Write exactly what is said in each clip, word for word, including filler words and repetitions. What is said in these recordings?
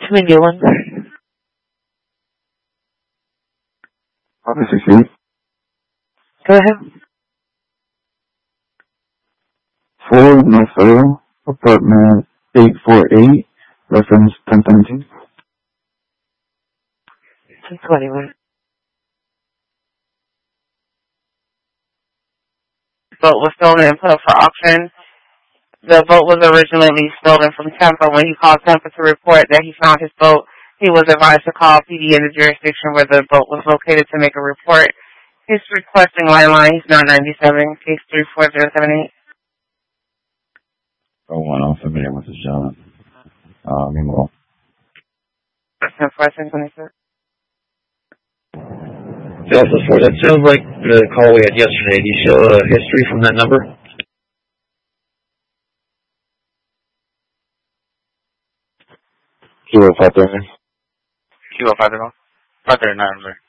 McGillen. Office sixty-eight. Go ahead. four North Federal, apartment eight forty-eight, reference ten seventeen. ten twenty-one. Boat was stolen and put up for auction. The boat was originally stolen from Tampa. When he called Tampa to report that he found his boat, he was advised to call P D in the jurisdiction where the boat was located to make a report. He's requesting landline. He's not ninety-seven, case three four zero seven eight. Oh, one, I'm familiar with this gentleman. Uh, meanwhile. ten four ten twenty-six. Delta four, that sounds like the call we had yesterday. Do you show a history from that number? Kilo five thirty. Kilo five thirty. five thirty-nine, sir.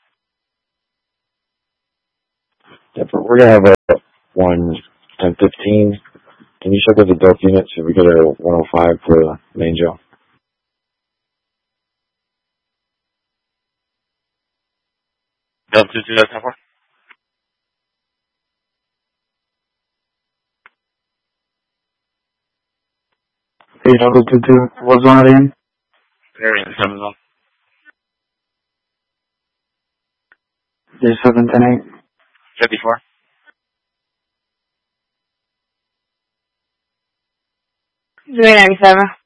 Yeah, but we're gonna have a one ten fifteen. Can you check with the dope unit so we get a one oh five for main jail? Delta two two, ten four. Hey, Delta two two, what's on it in? Area seven zone. There's seven ten eight. fifty-four. three ninety-seven.